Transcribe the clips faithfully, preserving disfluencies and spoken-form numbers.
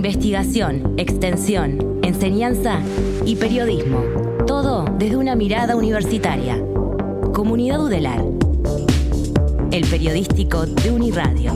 Investigación, extensión, enseñanza y periodismo. Todo desde una mirada universitaria. Comunidad Udelar. El periodístico de Uniradio.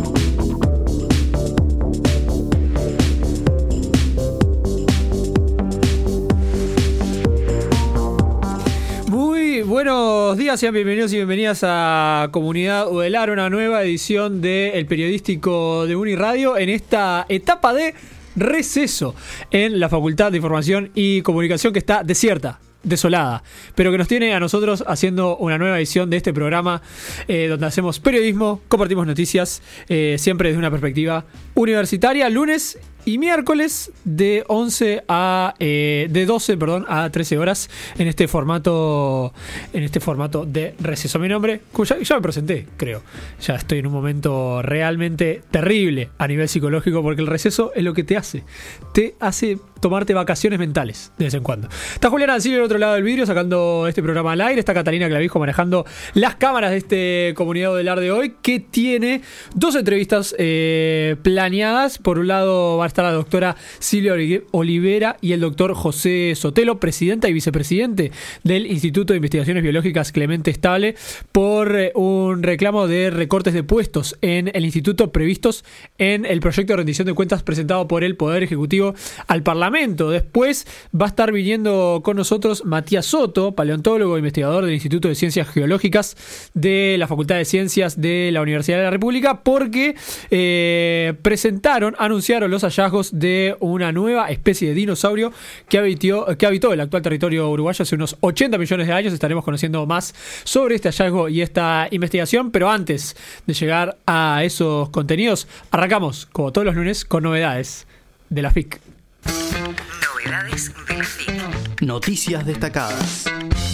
Muy buenos días, sean bienvenidos y bienvenidas a Comunidad Udelar, una nueva edición de El periodístico de Uniradio en esta etapa de receso en la Facultad de Información y Comunicación, que está desierta, desolada, pero que nos tiene a nosotros haciendo una nueva edición de este programa eh, donde hacemos periodismo, compartimos noticias, eh, siempre desde una perspectiva universitaria, lunes y miércoles de once a eh, de doce, perdón, a trece horas en este formato en este formato de receso. Mi nombre, como ya, ya me presenté, creo. Ya estoy en un momento realmente terrible a nivel psicológico, porque el receso es lo que te hace. Te hace tomarte vacaciones mentales de vez en cuando. Está Julián Ancilio del otro lado del vidrio sacando este programa al aire. Está Catalina Clavijo manejando las cámaras de este Comunidad Udelar de hoy, que tiene dos entrevistas eh, planeadas. Por un lado va a estar la doctora Silvia Olivera y el doctor José Sotelo, presidenta y vicepresidente del Instituto de Investigaciones Biológicas Clemente Estable, por eh, un reclamo de recortes de puestos en el instituto previstos en el proyecto de rendición de cuentas presentado por el Poder Ejecutivo al Parlamento. Después va a estar viniendo con nosotros Matías Soto, paleontólogo e investigador del Instituto de Ciencias Geológicas de la Facultad de Ciencias de la Universidad de la República, porque eh, presentaron, anunciaron los hallazgos de una nueva especie de dinosaurio que habitó, que habitó el actual territorio uruguayo hace unos ochenta millones de años. Estaremos conociendo más sobre este hallazgo y esta investigación, pero antes de llegar a esos contenidos, arrancamos, como todos los lunes, con novedades de la F I C. Novedades de la F I C. Noticias destacadas.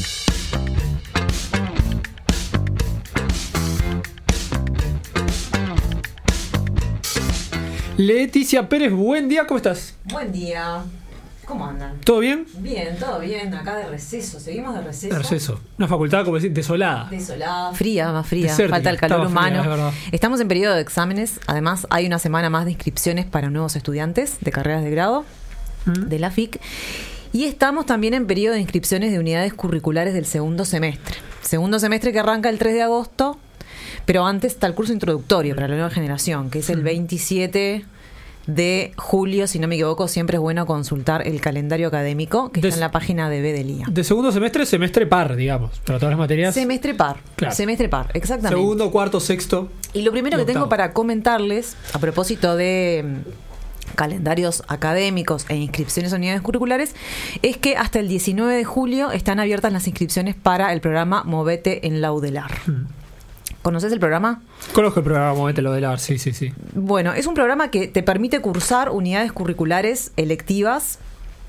Leticia Pérez, buen día, ¿cómo estás? Buen día. ¿Cómo andan? ¿Todo bien? Bien, todo bien. Acá de receso. Seguimos de receso. De receso. Una facultad, como decir, desolada. Desolada, fría, más fría. Desértica. Falta el calor Estaba fría, humano. es verdad. Estamos en periodo de exámenes. Además, hay una semana más de inscripciones para nuevos estudiantes de carreras de grado ¿Mm? de la F I C. Y estamos también en periodo de inscripciones de unidades curriculares del segundo semestre. Segundo semestre que arranca el tres de agosto, pero antes está el curso introductorio para la nueva generación, que es el veintisiete de julio, si no me equivoco. Siempre es bueno consultar el calendario académico que de, está en la página de B D L I A. De segundo semestre, semestre par, digamos, para todas las materias. Semestre par, claro. Semestre par, exactamente. Segundo, cuarto, sexto. Y lo primero y que octavo. tengo para comentarles, a propósito de mm, calendarios académicos e inscripciones a unidades curriculares, es que hasta el diecinueve de julio están abiertas las inscripciones para el programa Movete en la Udelar. Mm. ¿Conoces el programa? Conozco el programa Movete en la Udelar, sí, sí, sí. Bueno, es un programa que te permite cursar unidades curriculares electivas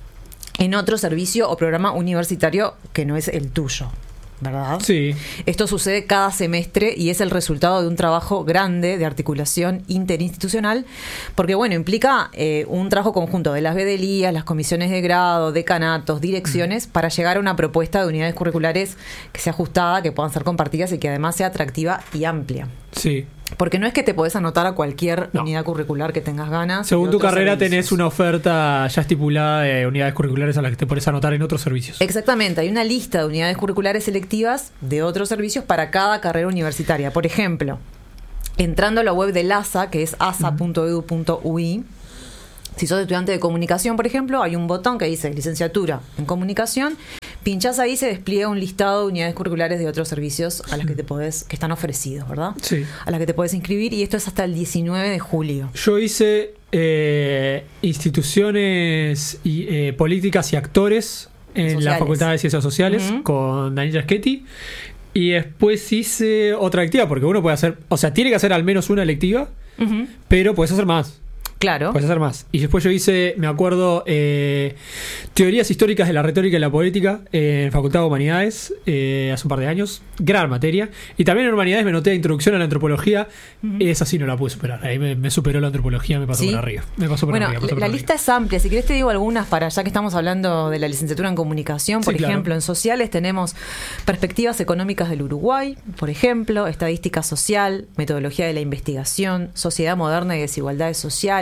en otro servicio o programa universitario que no es el tuyo, ¿verdad? Sí. Esto sucede cada semestre y es el resultado de un trabajo grande de articulación interinstitucional, porque, bueno, implica eh, un trabajo conjunto de las B D L I A, las comisiones de grado, decanatos, direcciones, mm. para llegar a una propuesta de unidades curriculares que sea ajustada, que puedan ser compartidas y que además sea atractiva y amplia. Sí. Porque no es que te podés anotar a cualquier no. unidad curricular que tengas ganas. Según tu carrera servicios. Tenés una oferta ya estipulada de unidades curriculares a las que te podés anotar en otros servicios. Exactamente, hay una lista de unidades curriculares selectivas de otros servicios para cada carrera universitaria. Por ejemplo, entrando a la web del A S A, que es asa punto edu punto u i, si sos estudiante de comunicación, por ejemplo, hay un botón que dice licenciatura en comunicación. Pinchás ahí, se despliega un listado de unidades curriculares de otros servicios a las que te podés, que están ofrecidos, ¿verdad? Sí. A las que te podés inscribir, y esto es hasta el diecinueve de julio. Yo hice eh, instituciones y eh, políticas y actores en Sociales. La Facultad de Ciencias Sociales, uh-huh. con Daniela Schetti. Y después hice otra electiva, porque uno puede hacer, o sea, tiene que hacer al menos una electiva, uh-huh. pero puedes hacer más. Claro. Puedes hacer más. Y después yo hice, me acuerdo, eh, teorías históricas de la retórica y la política eh, en Facultad de Humanidades eh, hace un par de años. Gran materia. Y también en Humanidades me noté introducción a la antropología. Uh-huh. Esa sí no la pude superar. Ahí me, me superó la antropología, me pasó ¿Sí? por arriba. Me pasó por bueno, arriba. Pasó la, por la lista es amplia. Si querés te digo algunas para, ya que estamos hablando de la licenciatura en comunicación, por sí, ejemplo, claro. En sociales tenemos perspectivas económicas del Uruguay, por ejemplo, estadística social, metodología de la investigación, sociedad moderna y desigualdades sociales,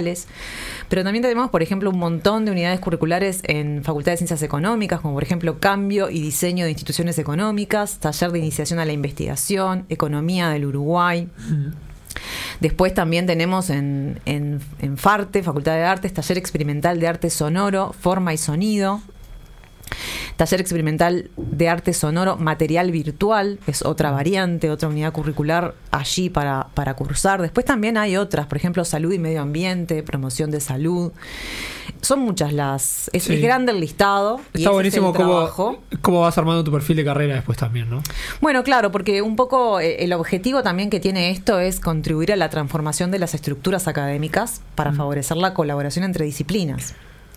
sociales. Pero también tenemos, por ejemplo, un montón de unidades curriculares en Facultad de Ciencias Económicas, como por ejemplo Cambio y Diseño de Instituciones Económicas, Taller de Iniciación a la Investigación, Economía del Uruguay. Mm. Después también tenemos en, en, en FARTE, Facultad de Artes, Taller Experimental de Arte Sonoro, Forma y Sonido. Taller Experimental de Arte Sonoro, Material Virtual, es otra variante, otra unidad curricular allí para, para cursar. Después también hay otras, por ejemplo, Salud y Medio Ambiente, Promoción de Salud. Son muchas las... Es, sí. es grande el listado. Está y buenísimo es cómo, cómo vas armando tu perfil de carrera después también, ¿no? Bueno, claro, porque un poco eh, el objetivo también que tiene esto es contribuir a la transformación de las estructuras académicas para mm. favorecer la colaboración entre disciplinas.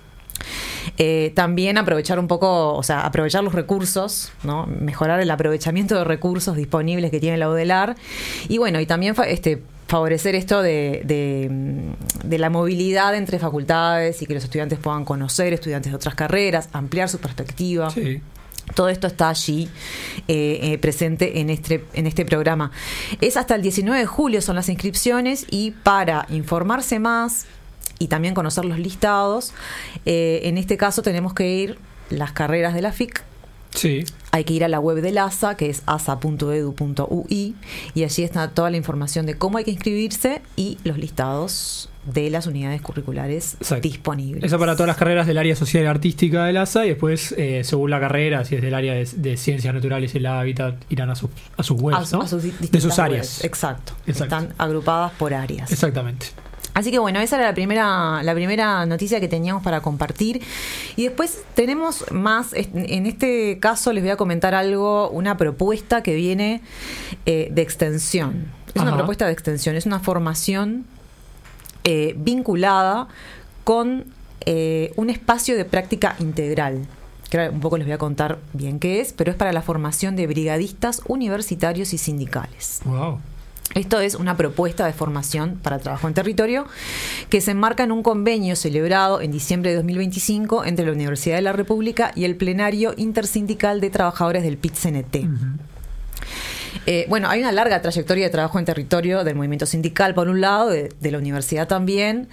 Eh, también aprovechar un poco, o sea, aprovechar los recursos, ¿no? Mejorar el aprovechamiento de recursos disponibles que tiene la UDELAR y bueno, y también este, favorecer esto de, de, de la movilidad entre facultades y que los estudiantes puedan conocer estudiantes de otras carreras, ampliar su perspectiva. Sí. Todo esto está allí eh, eh, presente en este, en este programa. Es hasta el diecinueve de julio son las inscripciones y para informarse más y también conocer los listados, eh, en este caso tenemos que ir las carreras de la F I C. Sí. Hay que ir a la web del A S A, que es asa punto edu punto u i, y allí está toda la información de cómo hay que inscribirse y los listados de las unidades curriculares Exacto. disponibles. Eso para todas las carreras del área social y artística del A S A, y después, eh, según la carrera, si es del área de, de ciencias naturales y el hábitat, irán a, su, a sus webs, a, ¿no? A sus de sus áreas. Webs. Exacto. Exacto. Están agrupadas por áreas. Exactamente. Así que bueno, esa era la primera, la primera noticia que teníamos para compartir. Y después tenemos más, en este caso les voy a comentar algo, una propuesta que viene eh, de extensión. Es Ajá. una propuesta de extensión, es una formación eh, vinculada con eh, un espacio de práctica integral. Que ahora un poco les voy a contar bien qué es, pero es para la formación de brigadistas universitarios y sindicales. Wow. Esto es una propuesta de formación para trabajo en territorio que se enmarca en un convenio celebrado en diciembre de dos mil veinticinco entre la Universidad de la República y el Plenario Intersindical de Trabajadores del P I T C N T. Uh-huh. Eh, bueno, hay una larga trayectoria de trabajo en territorio del movimiento sindical, por un lado, de, de la universidad también.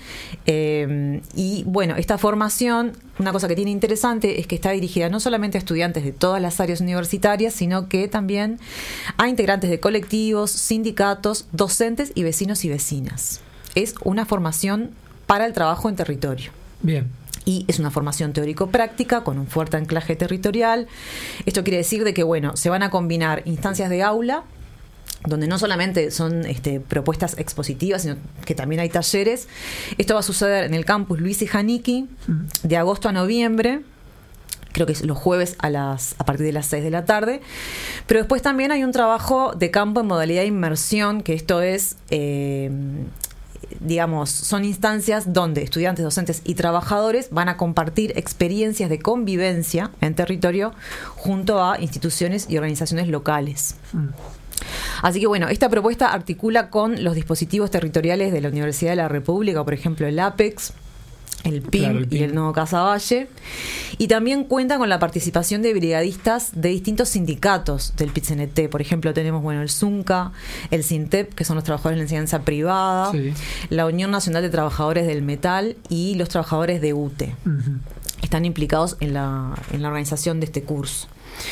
Eh, y bueno, esta formación, una cosa que tiene interesante es que está dirigida no solamente a estudiantes de todas las áreas universitarias, sino que también a integrantes de colectivos, sindicatos, docentes y vecinos y vecinas. Es una formación para el trabajo en territorio. Bien. Y es una formación teórico-práctica con un fuerte anclaje territorial. Esto quiere decir de que, bueno, se van a combinar instancias de aula, donde no solamente son este, propuestas expositivas, sino que también hay talleres. Esto va a suceder en el campus Luis y Janicki, de agosto a noviembre. Creo que es los jueves a las a partir de las seis de la tarde. Pero después también hay un trabajo de campo en modalidad de inmersión, que esto es... Eh, digamos, son instancias donde estudiantes, docentes y trabajadores van a compartir experiencias de convivencia en territorio junto a instituciones y organizaciones locales. Mm. Así que bueno, esta propuesta articula con los dispositivos territoriales de la Universidad de la República, por ejemplo el APEX, el P I M, claro, el P I M y el Nodo Casaballe, y también cuenta con la participación de brigadistas de distintos sindicatos del P I T C N T. Por ejemplo, tenemos bueno el ZUNCA, el SINTEP, que son los trabajadores de la enseñanza privada, sí. la Unión Nacional de Trabajadores del Metal y los trabajadores de U T E. Uh-huh. Están implicados en la, en la organización de este curso.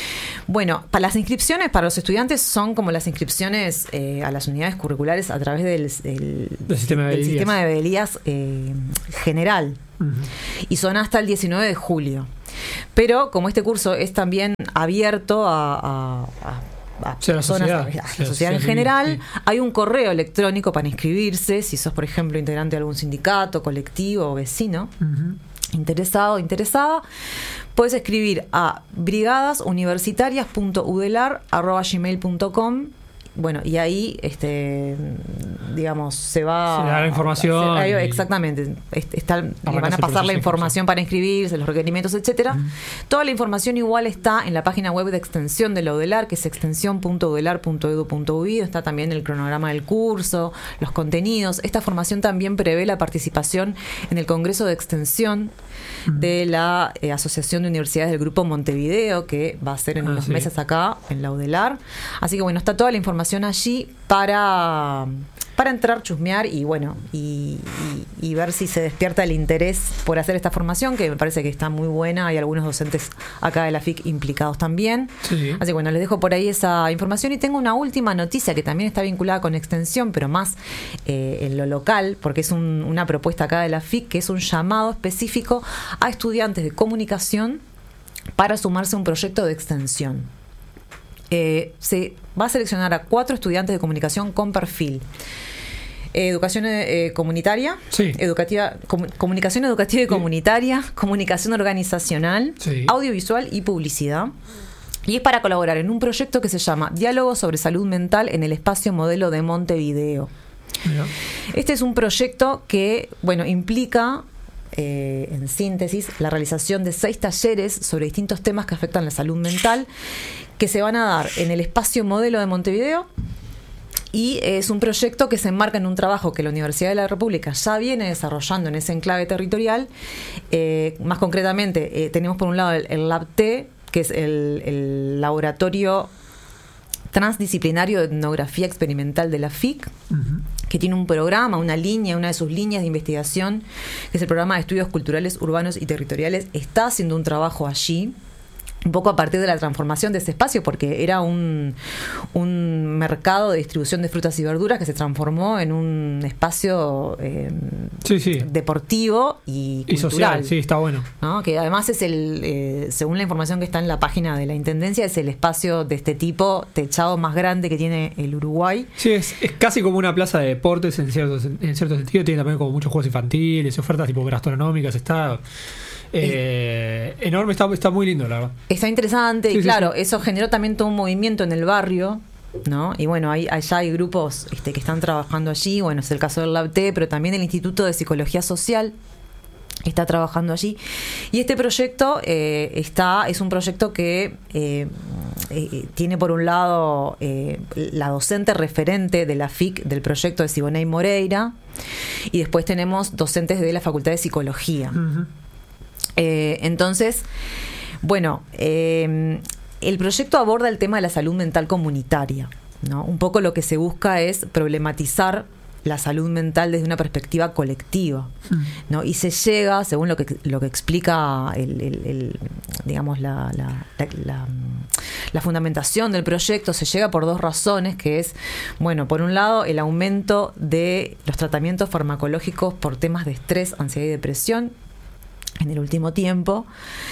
Bueno, para las inscripciones para los estudiantes son como las inscripciones eh, a las unidades curriculares a través del, del, del sistema de del sistema de Bedelías eh, general. Uh-huh. Y son hasta el diecinueve de julio. Pero como este curso es también abierto a, a, a, a sí, personas, a la sociedad, a la sociedad en general, sí. hay un correo electrónico para inscribirse, si sos, por ejemplo, integrante de algún sindicato, colectivo o vecino. Uh-huh. Interesado o interesada, puedes escribir a brigadasuniversitarias punto udelar arroba gmail punto com. Bueno, y ahí, este, digamos, se va... Se da la información. Se, exactamente. Está, le van a pasar la información para inscribirse, los requerimientos, etcétera. Uh-huh. Toda la información igual está en la página web de extensión de la UDELAR, que es extensión punto udelar punto edu punto u i. Está también el cronograma del curso, los contenidos. Esta formación también prevé la participación en el Congreso de Extensión uh-huh. de la eh, Asociación de Universidades del Grupo Montevideo, que va a ser en ah, unos sí. meses acá, en la UDELAR. Así que bueno, está toda la información allí para, para entrar, chusmear y bueno, y, y, y ver si se despierta el interés por hacer esta formación, que me parece que está muy buena. Hay algunos docentes acá de la F I C implicados también. Sí. Así que bueno, les dejo por ahí esa información. Y tengo una última noticia que también está vinculada con extensión, pero más eh, en lo local, porque es un, una propuesta acá de la F I C, que es un llamado específico a estudiantes de comunicación para sumarse a un proyecto de extensión. Eh, se va a seleccionar a cuatro estudiantes de comunicación con perfil eh, educación eh, comunitaria, sí. educativa, com- comunicación educativa y sí. comunitaria, comunicación organizacional, sí. audiovisual y publicidad. Y es para colaborar en un proyecto que se llama Diálogo sobre Salud Mental en el Espacio Modelo de Montevideo. Mira. Este es un proyecto que, bueno, implica, eh, en síntesis, la realización de seis talleres sobre distintos temas que afectan la salud mental, que se van a dar en el Espacio Modelo de Montevideo, y es un proyecto que se enmarca en un trabajo que la Universidad de la República ya viene desarrollando en ese enclave territorial. Eh, más concretamente, eh, tenemos por un lado el, el Lab T, que es el, el laboratorio transdisciplinario de etnografía experimental de la F I C, uh-huh. que tiene un programa, una línea, una de sus líneas de investigación, que es el programa de estudios culturales, urbanos y territoriales. Está haciendo un trabajo allí, un poco a partir de la transformación de ese espacio, porque era un, un mercado de distribución de frutas y verduras que se transformó en un espacio eh, sí, sí. deportivo y, y cultural. Social, sí, está bueno. ¿No? Que además es el, eh, según la información que está en la página de la Intendencia, es el espacio de este tipo techado más grande que tiene el Uruguay. Sí, es, es casi como una plaza de deportes en cierto, en cierto sentido. Tiene también como muchos juegos infantiles, ofertas tipo gastronómicas, está... Eh, eh, enorme, está, está muy lindo, la verdad. Está interesante, sí, y claro, sí, sí. eso generó también todo un movimiento en el barrio, ¿no? Y bueno, hay, allá hay grupos este, que están trabajando allí. Bueno, es el caso del Lab T, pero también el Instituto de Psicología Social está trabajando allí. Y este proyecto eh, está es un proyecto que eh, eh, tiene por un lado eh, la docente referente de la F I C del proyecto de Siboney Moreira, y después tenemos docentes de la Facultad de Psicología. Uh-huh. Eh, entonces, bueno, eh, el proyecto aborda el tema de la salud mental comunitaria, ¿no? Un poco lo que se busca es problematizar la salud mental desde una perspectiva colectiva, ¿no? Y se llega, según lo que lo que explica el, el, el digamos la, la, la, la, la fundamentación del proyecto, se llega por dos razones, que es, bueno, por un lado, el aumento de los tratamientos farmacológicos por temas de estrés, ansiedad y depresión en el último tiempo,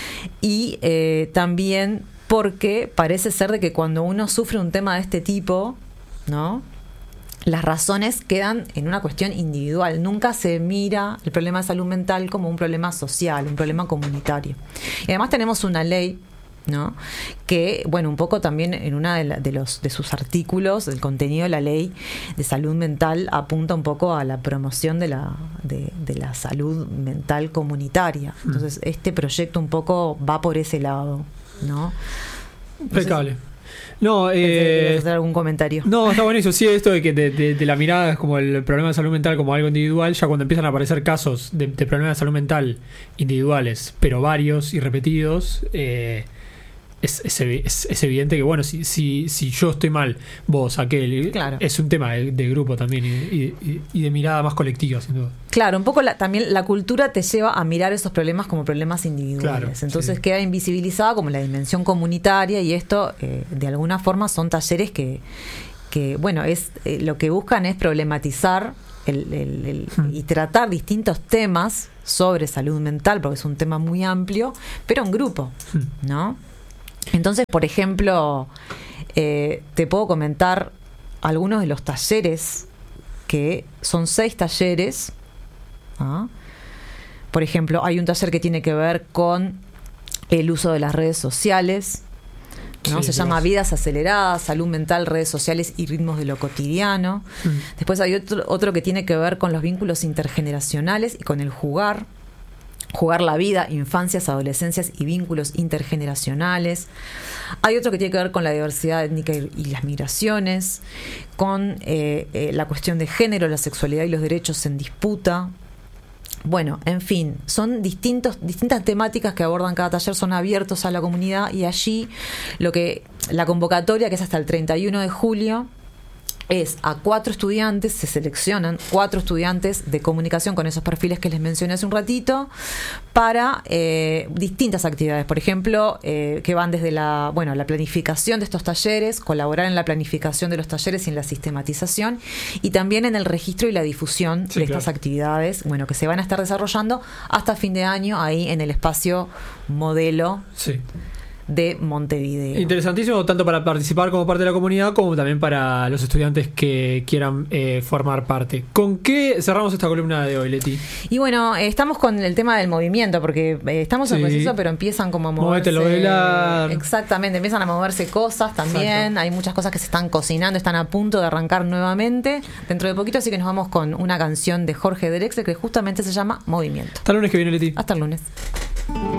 y eh, también porque parece ser de que cuando uno sufre un tema de este tipo, ¿no?, las razones quedan en una cuestión individual. Nunca se mira el problema de salud mental como un problema social, un problema comunitario. Y además tenemos una ley, ¿no?, que, bueno, un poco también en una de, la, de los de sus artículos, el contenido de la ley de salud mental apunta un poco a la promoción de la de, de la salud mental comunitaria. Entonces, este proyecto un poco va por ese lado, ¿no? Impecable. No, eh, hacer algún comentario. No, está buenísimo. Sí, esto de que de, de, de la mirada es como el problema de salud mental como algo individual. Ya cuando empiezan a aparecer casos de, de problemas de salud mental individuales, pero varios y repetidos, eh, es, es, es, es evidente que, bueno, si, si, si yo estoy mal, vos, aquel, claro, es un tema de, de grupo también y, y, y de mirada más colectiva, sin duda. Claro, un poco la, también la cultura te lleva a mirar esos problemas como problemas individuales. Claro, entonces sí, queda invisibilizada como la dimensión comunitaria, y esto, eh, de alguna forma, son talleres que, que bueno, es eh, lo que buscan es problematizar el, el, el, hmm. y tratar distintos temas sobre salud mental, porque es un tema muy amplio, pero en grupo, hmm. ¿no? Entonces, por ejemplo, eh, te puedo comentar algunos de los talleres, que son seis talleres. ¿Ah? Por ejemplo, hay un taller que tiene que ver con el uso de las redes sociales, ¿no? Sí, se llama Vidas Aceleradas, Salud Mental, Redes Sociales y Ritmos de lo Cotidiano. Mm. Después hay otro, otro que tiene que ver con los vínculos intergeneracionales y con el jugar. Jugar la vida, infancias, adolescencias y vínculos intergeneracionales. Hay otro que tiene que ver con la diversidad étnica y, y las migraciones, con eh, eh, la cuestión de género, la sexualidad y los derechos en disputa. Bueno, en fin, son distintos, distintas temáticas que abordan cada taller, son abiertos a la comunidad, y allí lo que la convocatoria, que es hasta el treinta y uno de julio, es a cuatro estudiantes, se seleccionan cuatro estudiantes de comunicación con esos perfiles que les mencioné hace un ratito, para eh, distintas actividades, por ejemplo, eh, que van desde la, bueno, la planificación de estos talleres, colaborar en la planificación de los talleres y en la sistematización, y también en el registro y la difusión sí, de claro. estas actividades, bueno, que se van a estar desarrollando hasta fin de año ahí en el espacio modelo. Sí. De Montevideo. Interesantísimo, tanto para participar como parte de la comunidad, como también para los estudiantes que quieran eh, formar parte. ¿Con qué cerramos esta columna de hoy, Leti? Y bueno, eh, estamos con el tema del movimiento, porque eh, estamos en Sí. receso, pero empiezan como a moverse. Móvetelo, velar. Exactamente, empiezan a moverse cosas también. Exacto. Hay muchas cosas que se están cocinando, están a punto de arrancar nuevamente dentro de poquito, así que nos vamos con una canción de Jorge Drexler que justamente se llama Movimiento. Hasta el lunes que viene, Leti. Hasta el lunes.